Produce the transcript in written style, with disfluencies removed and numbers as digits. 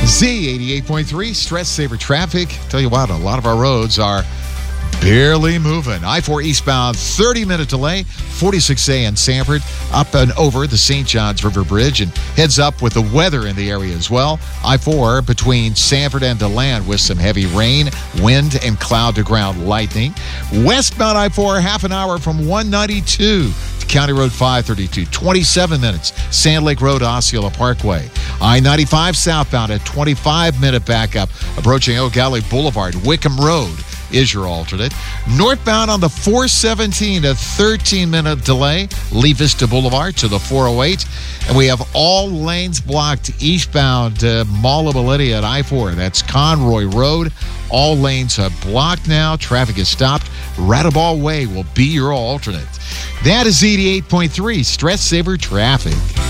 Z88.3, Stress Saver Traffic. Tell you what, a lot of our roads are barely moving. I-4 eastbound, 30-minute delay, 46A in Sanford, up and over the St. Johns River Bridge, and heads up with the weather in the area as well. I-4 between Sanford and DeLand with some heavy rain, wind, and cloud-to-ground lightning. Westbound I-4, half an hour from 192 to County Road 532, 27 minutes, Sand Lake Road, Osceola Parkway. I-95 southbound at 25-minute backup, approaching Oak Alley Boulevard, Wickham Road is your alternate. Northbound on the 417, a 13-minute delay, Lee Vista Boulevard to the 408. And we have all lanes blocked eastbound Mall of Millennia at I-4. That's Conroy Road. All lanes are blocked now. Traffic is stopped. Rattleball Way will be your alternate. That is Z88.3 Stress Saver Traffic.